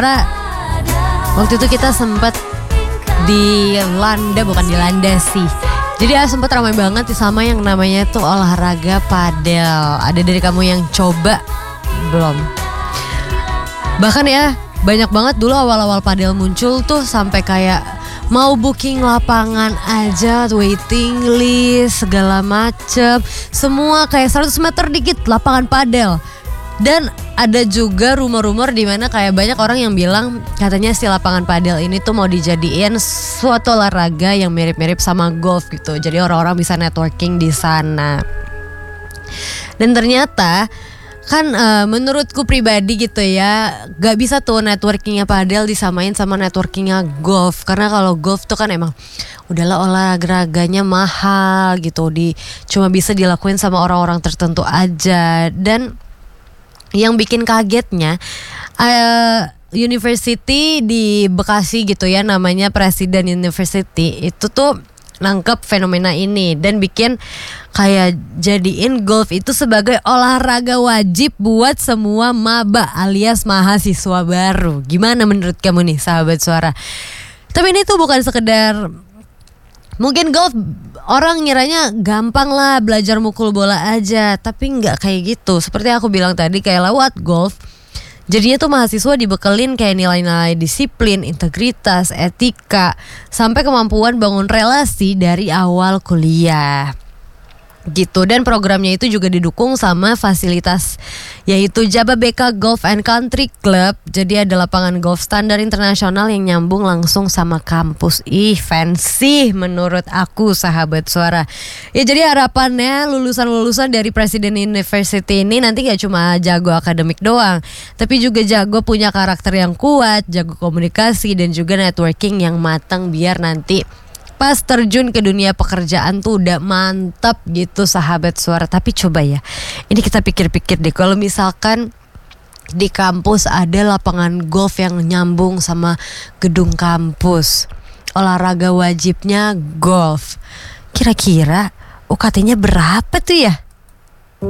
Waktu itu kita sempat bukan dilanda sih. Jadi sempat ramai banget sama yang namanya tuh olahraga padel. Ada dari kamu yang coba belum? Bahkan ya banyak banget dulu awal-awal padel muncul tuh sampai kayak mau booking lapangan aja, waiting list, segala macem. Semua kayak 100 meter dikit lapangan padel. Dan ada juga rumor-rumor di mana kayak banyak orang yang bilang katanya si lapangan padel ini tuh mau dijadiin suatu olahraga yang mirip-mirip sama golf gitu. Jadi orang-orang bisa networking di sana. Dan ternyata kan menurutku pribadi gitu ya, gak bisa tuh networkingnya padel disamain sama networkingnya golf. Karena kalau golf tuh kan emang udahlah olahraganya mahal gitu, cuma bisa dilakuin sama orang-orang tertentu aja. Dan yang bikin kagetnya university di Bekasi gitu ya, namanya Presiden University, itu tuh nangkep fenomena ini dan bikin kayak jadiin golf itu sebagai olahraga wajib buat semua maba alias mahasiswa baru. Gimana menurut kamu nih sahabat suara? Tapi ini tuh bukan sekedar, mungkin golf orang ngiranya gampang lah belajar mukul bola aja, tapi nggak kayak gitu. Seperti aku bilang tadi, kayak lewat golf jadinya tuh mahasiswa dibekelin kayak nilai-nilai disiplin, integritas, etika, sampai kemampuan bangun relasi dari awal kuliah gitu. Dan programnya itu juga didukung sama fasilitas yaitu Jababeka Golf and Country Club. Jadi ada lapangan golf standar internasional yang nyambung langsung sama kampus. Fancy menurut aku sahabat suara. Ya jadi harapannya lulusan-lulusan dari Presiden University ini nanti gak cuma jago akademik doang, tapi juga jago punya karakter yang kuat, jago komunikasi dan juga networking yang matang biar nanti pas terjun ke dunia pekerjaan tuh udah mantap gitu sahabat suara. Tapi coba ya, ini kita pikir-pikir deh, kalau misalkan di kampus ada lapangan golf yang nyambung sama gedung kampus, olahraga wajibnya golf, kira-kira UKT-nya berapa tuh ya?